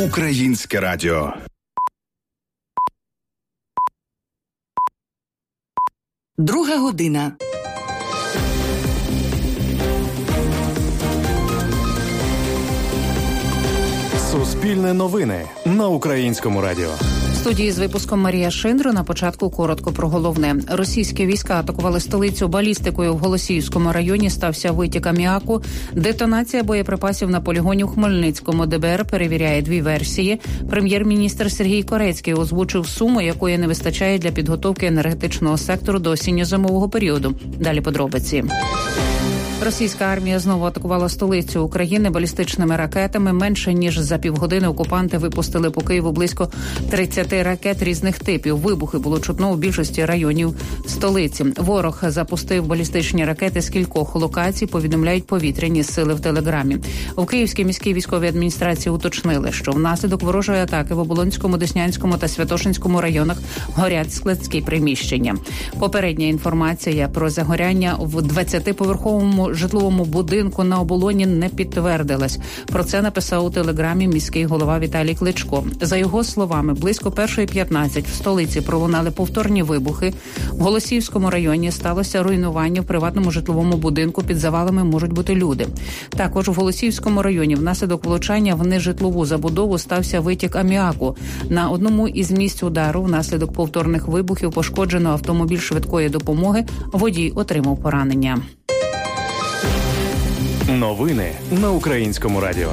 Українське радіо. Друга година. Суспільне новини на Українському радіо. В студії з випуском Марія Шиндро. На початку коротко про головне. Російські війська атакували столицю балістикою. В Голосіївському районі стався витік аміаку. Детонація боєприпасів на полігоні у Хмельницькому. ДБР перевіряє дві версії. Прем'єр-міністр Сергій Корецький озвучив суму, якої не вистачає для підготовки енергетичного сектору до осінньо-зимового періоду. Далі подробиці. Російська армія знову атакувала столицю України балістичними ракетами. Менше ніж за півгодини окупанти випустили по Києву близько 30 ракет різних типів. Вибухи було чутно у більшості районів столиці. Ворог запустив балістичні ракети з кількох локацій, повідомляють повітряні сили в Телеграмі. У Київській міській військовій адміністрації уточнили, що внаслідок ворожої атаки в Оболонському, Деснянському та Святошинському районах горять складські приміщення. Попередня інформація про загоряння в 20-поверховому житловому будинку на Оболоні не підтвердилась. Про це написав у Телеграмі міський голова Віталій Кличко. За його словами, близько 1:15 в столиці пролунали повторні вибухи. В Голосіївському районі сталося руйнування в приватному житловому будинку. Під завалами можуть бути люди. Також в Голосіївському районі внаслідок влучання в нежитлову забудову стався витік аміаку. На одному із місць удару внаслідок повторних вибухів пошкоджено автомобіль швидкої допомоги. Водій отримав поранення. Новини на Українському радіо.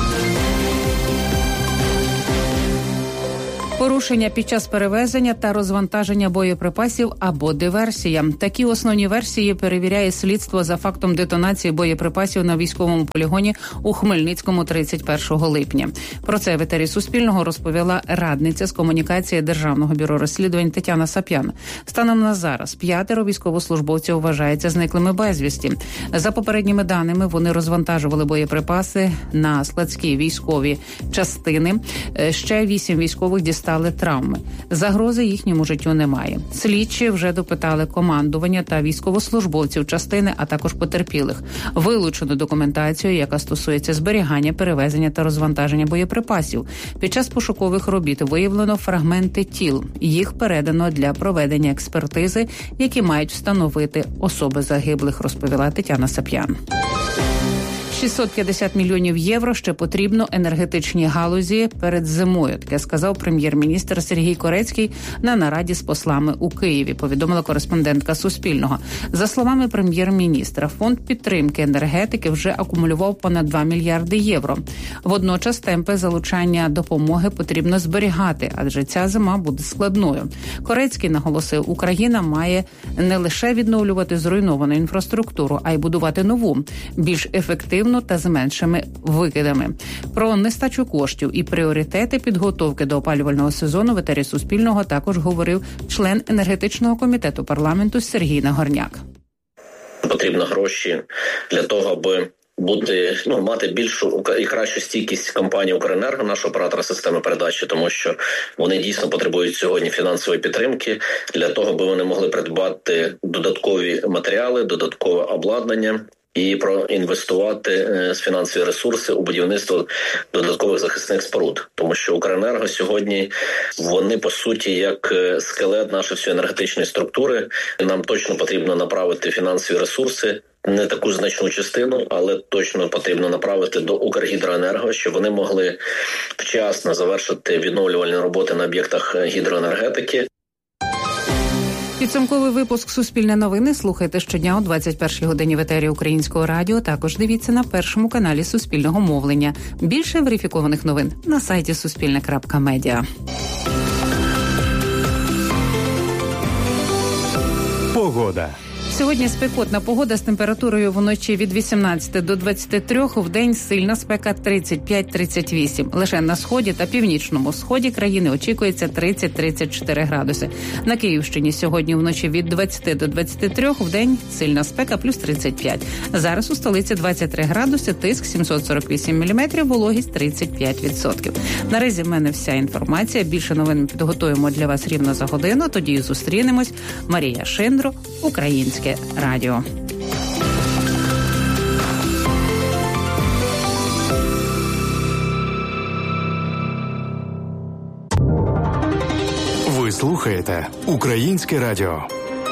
Порушення під час перевезення та розвантаження боєприпасів або диверсія. Такі основні версії перевіряє слідство за фактом детонації боєприпасів на військовому полігоні у Хмельницькому 31 липня. Про це в етері Суспільного розповіла радниця з комунікації Державного бюро розслідувань Тетяна Сап'ян. Станом на зараз 5 військовослужбовців вважаються зниклими безвісті. За попередніми даними, вони розвантажували боєприпаси на складські військові частини. Ще 8 військових дістали травми. Загрози їхньому життю немає. Слідчі вже допитали командування та військовослужбовців частини, а також потерпілих. Вилучено документацію, яка стосується зберігання, перевезення та розвантаження боєприпасів. Під час пошукових робіт виявлено фрагменти тіл. Їх передано для проведення експертизи, які мають встановити особи загиблих, розповіла Тетяна Сап'ян. 650 мільйонів євро ще потрібно енергетичній галузі перед зимою. Таке сказав прем'єр-міністр Сергій Корецький на нараді з послами у Києві, повідомила кореспондентка Суспільного. За словами прем'єр-міністра, фонд підтримки енергетики вже акумулював понад 2 мільярди євро. Водночас темпи залучання допомоги потрібно зберігати, адже ця зима буде складною. Корецький наголосив, Україна має не лише відновлювати зруйновану інфраструктуру, а й будувати нову, більш ефективну та з меншими викидами. Про нестачу коштів і пріоритети підготовки до опалювального сезону в етері Суспільного також говорив член енергетичного комітету парламенту Сергій Нагорняк. Потрібно гроші для того, аби мати більшу і кращу стійкість компанії «Укренерго», нашого оператора системи передачі, тому що вони дійсно потребують сьогодні фінансової підтримки для того, аби вони могли придбати додаткові матеріали, додаткове обладнання і проінвестувати фінансові ресурси у будівництво додаткових захисних споруд. Тому що «Укренерго» сьогодні, вони по суті як скелет нашої всієї енергетичної структури. Нам точно потрібно направити фінансові ресурси, не таку значну частину, але точно потрібно направити до «Укргідроенерго», щоб вони могли вчасно завершити відновлювальні роботи на об'єктах гідроенергетики. Підсумковий випуск «Суспільне новини» слухайте щодня о 21-й годині в етері Українського радіо. Також дивіться на першому каналі Суспільного мовлення. Більше верифікованих новин на сайті suspilne.media. Погода. Сьогодні спекотна погода з температурою вночі від 18 до 23, вдень сильна спека 35-38. Лише на сході та північному сході країни очікується 30-34 градуси. На Київщині сьогодні вночі від 20 до 23, вдень сильна спека плюс 35. Зараз у столиці 23 градуси, тиск 748 міліметрів, вологість 35%. Наразі в мене вся інформація. Більше новин підготуємо для вас рівно за годину. Тоді зустрінемось. Марія Шиндро, Українське радіо. слухаєте Українське радіо.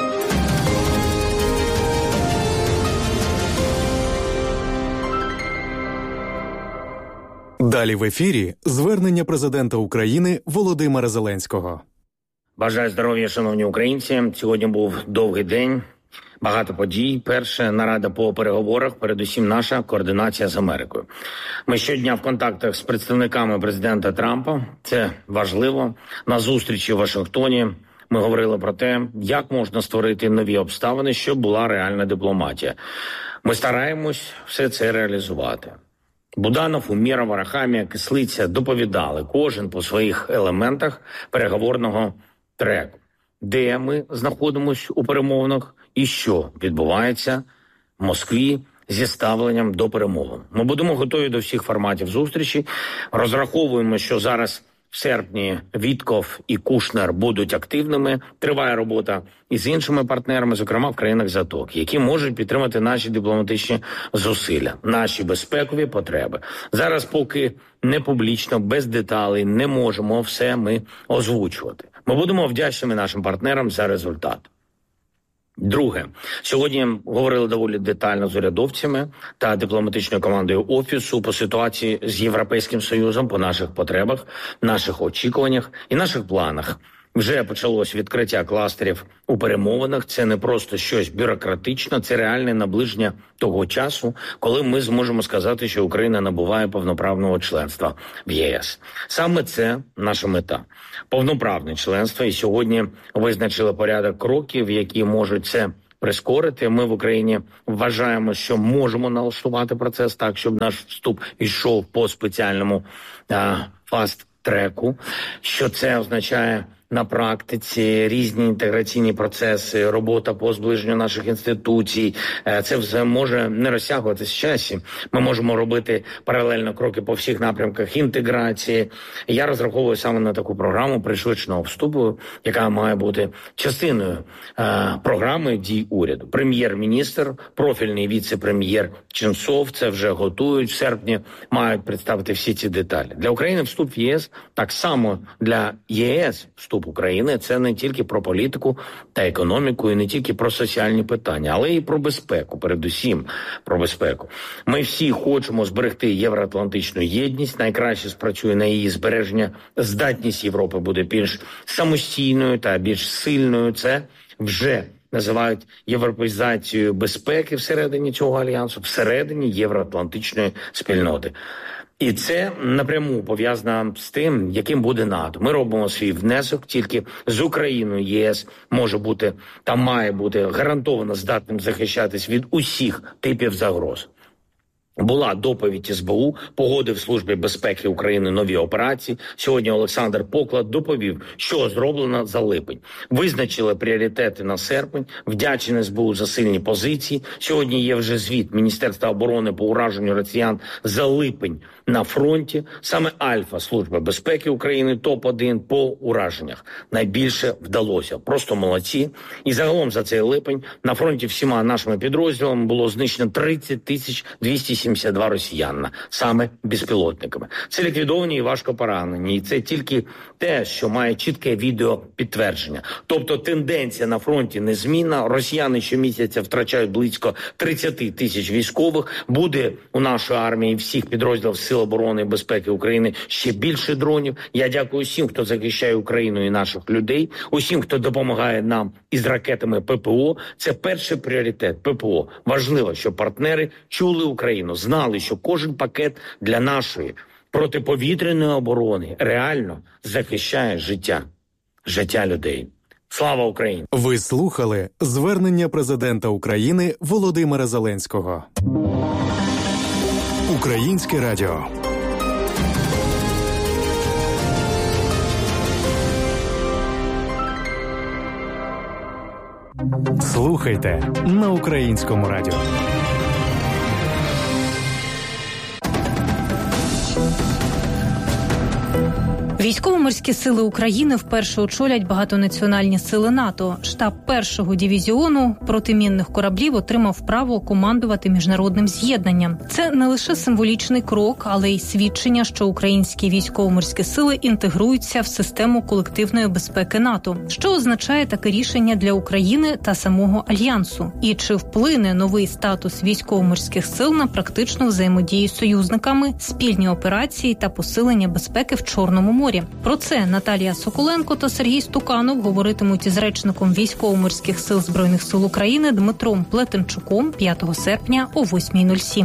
Далі в ефірі звернення президента України Володимира Зеленського. Бажаю здоров'я, шановні українці. Сьогодні був довгий день, багато подій. Перша нарада по переговорах, передусім наша координація з Америкою. Ми щодня в контактах з представниками президента Трампа. Це важливо. На зустрічі в Вашингтоні ми говорили про те, як можна створити нові обставини, щоб була реальна дипломатія. Ми стараємось все це реалізувати. Буданов, Умєров, Арахамія, Кислиця доповідали кожен по своїх елементах переговорного треку. Де ми знаходимося у перемовинах і що відбувається в Москві зі ставленням до перемовин. Ми будемо готові до всіх форматів зустрічі. Розраховуємо, що зараз в серпні Вітков і Кушнер будуть активними. Триває робота із іншими партнерами, зокрема в країнах Затоки, які можуть підтримати наші дипломатичні зусилля, наші безпекові потреби. Зараз поки не публічно, без деталей, не можемо все ми озвучувати. Ми будемо вдячними нашим партнерам за результат. Друге. Сьогодні говорили доволі детально з урядовцями та дипломатичною командою Офісу по ситуації з Європейським Союзом, по наших потребах, наших очікуваннях і наших планах. Вже почалось відкриття кластерів у перемовинах. Це не просто щось бюрократичне, це реальне наближення того часу, коли ми зможемо сказати, що Україна набуває повноправного членства в ЄС. Саме це наша мета – повноправне членство. І сьогодні визначили порядок кроків, які можуть це прискорити. Ми в Україні вважаємо, що можемо налаштувати процес так, щоб наш вступ йшов по спеціальному фаст-треку. Що це означає на практиці? Різні інтеграційні процеси, робота по зближенню наших інституцій. Це все може не розтягуватися в часі. Ми можемо робити паралельно кроки по всіх напрямках інтеграції. Я розраховую саме на таку програму пришвидшеного вступу, яка має бути частиною програми дій уряду. Прем'єр-міністр, профільний віце-прем'єр Ченцов це вже готують. В серпні мають представити всі ці деталі. Для України вступ в ЄС, так само для ЄС вступ України – це не тільки про політику та економіку, і не тільки про соціальні питання, але і про безпеку, передусім про безпеку. Ми всі хочемо зберегти євроатлантичну єдність, найкраще спрацює на її збереження, здатність Європи буде більш самостійною та більш сильною. Це вже називають європеїзацією безпеки всередині цього альянсу, всередині євроатлантичної спільноти. І це напряму пов'язано з тим, яким буде НАТО. Ми робимо свій внесок, тільки з Україною ЄС може бути та має бути гарантовано здатним захищатись від усіх типів загроз. Була доповідь СБУ, погодив Службі безпеки України нові операції. Сьогодні Олександр Поклад доповів, що зроблено за липень. Визначили пріоритети на серпень, вдячний СБУ за сильні позиції. Сьогодні є вже звіт Міністерства оборони по ураженню росіян за липень на фронті. Саме Альфа Служби безпеки України топ-1 по ураженнях. Найбільше вдалося. Просто молодці. І загалом за цей липень на фронті всіма нашими підрозділами було знищено 30 272 росіянина, саме безпілотниками. Це ліквідовані і важко поранені. І це тільки те, що має чітке відеопідтвердження. Тобто тенденція на фронті незмінна. Росіяни щомісяця втрачають близько 30 тисяч військових. Буде у нашої армії всіх підрозділів Сил оборони і безпеки України ще більше дронів. Я дякую всім, хто захищає Україну і наших людей. Усім, хто допомагає нам із ракетами ППО. Це перший пріоритет ППО. Важливо, щоб партнери чули Україну, знали, що кожен пакет для нашої протиповітряної оборони реально захищає життя людей. Слава Україні! Ви слухали звернення президента України Володимира Зеленського. Українське радіо. Слухайте на Українському радіо. Військово-морські сили України вперше очолять багатонаціональні сили НАТО. Штаб 1-го дивізіону протимінних кораблів отримав право командувати міжнародним з'єднанням. Це не лише символічний крок, але й свідчення, що українські військово-морські сили інтегруються в систему колективної безпеки НАТО. Що означає таке рішення для України та самого Альянсу? І чи вплине новий статус військово-морських сил на практичну взаємодію з союзниками, спільні операції та посилення безпеки в Чорному морі? Про це Наталія Соколенко та Сергій Стуканов говоритимуть із речником Військово-морських сил Збройних сил України Дмитром Плетенчуком 5 серпня о 8:07.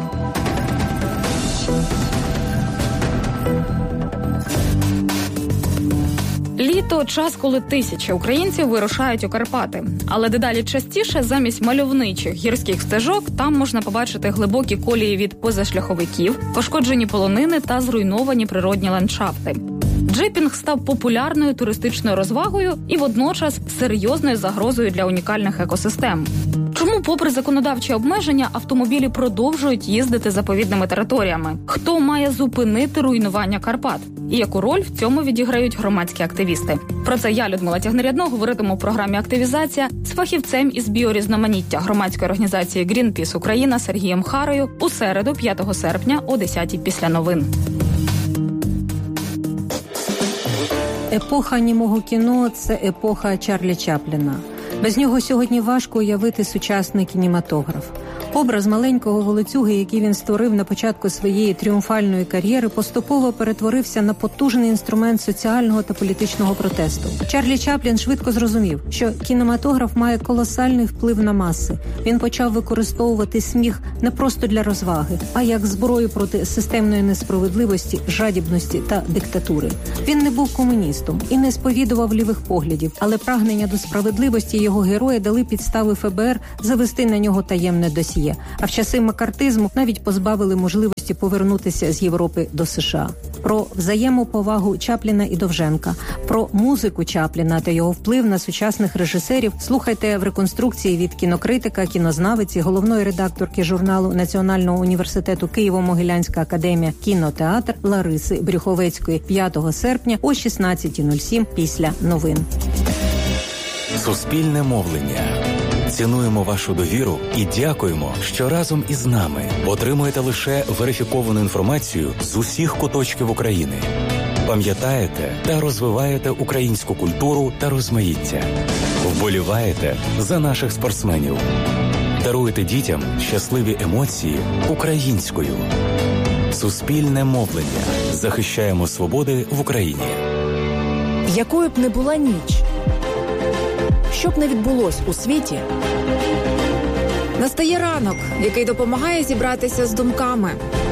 Літо – час, коли тисячі українців вирушають у Карпати. Але дедалі частіше замість мальовничих гірських стежок там можна побачити глибокі колії від позашляховиків, пошкоджені полонини та зруйновані природні ландшафти. Джипінг став популярною туристичною розвагою і водночас серйозною загрозою для унікальних екосистем. Чому, попри законодавчі обмеження, автомобілі продовжують їздити заповідними територіями? Хто має зупинити руйнування Карпат? І яку роль в цьому відіграють громадські активісти? Про це я, Людмила Тягнерядно, говоритиму у програмі «Активізація» з фахівцем із біорізноманіття громадської організації «Грінпіс Україна» Сергієм Харою у середу, 5 серпня о 10:00 після новин. Епоха німого кіно – це епоха Чарлі Чапліна. Без нього сьогодні важко уявити сучасний кінематограф. Образ маленького волоцюги, який він створив на початку своєї тріумфальної кар'єри, поступово перетворився на потужний інструмент соціального та політичного протесту. Чарлі Чаплін швидко зрозумів, що кінематограф має колосальний вплив на маси. Він почав використовувати сміх не просто для розваги, а як зброю проти системної несправедливості, жадібності та диктатури. Він не був комуністом і не сповідував лівих поглядів, але прагнення до справедливості його герої дали підстави ФБР завести на нього таємне досьє. А в часи макартизму навіть позбавили можливості повернутися з Європи до США. Про взаємоповагу Чапліна і Довженка, про музику Чапліна та його вплив на сучасних режисерів слухайте в реконструкції від кінокритика, кінознавиці, головної редакторки журналу Національного університету Києво-Могилянська академія «Кінотеатр» Лариси Брюховецької 5 серпня о 16:07 після новин. Суспільне мовлення. Цінуємо вашу довіру і дякуємо, що разом із нами отримуєте лише верифіковану інформацію з усіх куточків України. Пам'ятаєте та розвиваєте українську культуру та розмаїття. Вболіваєте за наших спортсменів. Даруєте дітям щасливі емоції українською. Суспільне мовлення. Захищаємо свободи в Україні. Якою б не була ніч, що б не відбулось у світі, настає ранок, який допомагає зібратися з думками.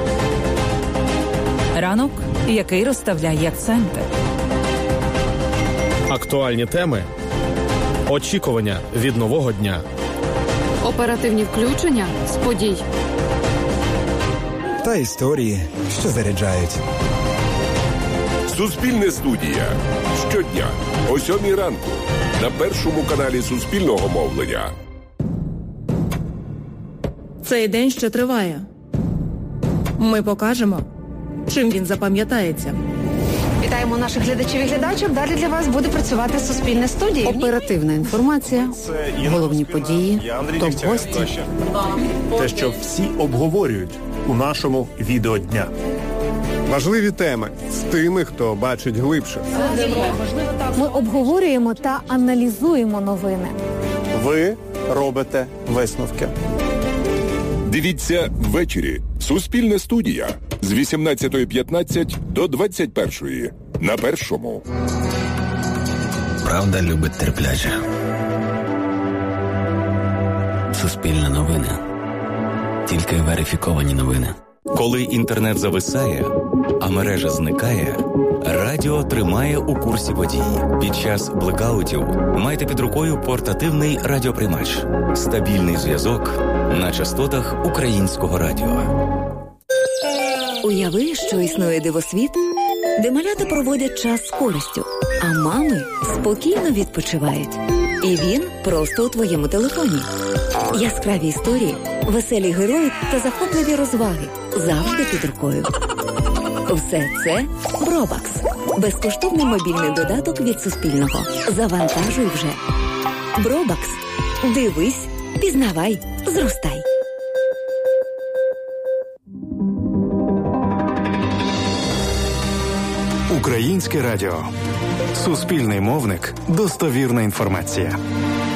Ранок, який розставляє акценти. Актуальні теми. Очікування від нового дня. Оперативні включення з подій. Та історії, що заряджають. Суспільне студія. Щодня о 7:00 ранку на першому каналі Суспільного мовлення. Цей день ще триває. Ми покажемо, чим він запам'ятається. Вітаємо наших глядачів і глядачок. Далі для вас буде працювати Суспільне студія. Оперативна інформація, головні події, топ-гості. Те, що всі обговорюють у нашому відеодня. Важливі теми з тими, хто бачить глибше. Ми обговорюємо та аналізуємо новини. Ви робите висновки. Дивіться ввечері. Суспільне студія з 18:15 до 21:00 на першому. Правда любить терпляче. Суспільне новини. Тільки верифіковані новини. Коли інтернет зависає, а мережа зникає, радіо тримає у курсі подій. Під час блекаутів майте під рукою портативний радіоприймач. Стабільний зв'язок на частотах українського радіо. Уяви, що існує дивосвіт, де малята проводять час з користю, а мами спокійно відпочивають. І він просто у твоєму телефоні. Яскраві історії, веселі герої та захопливі розваги завжди під рукою. Все це Бробакс. Безкоштовний мобільний додаток від Суспільного. Завантажуй вже. Бробакс. Дивись, пізнавай, зростай. Українське радіо. Суспільний мовник. Достовірна інформація.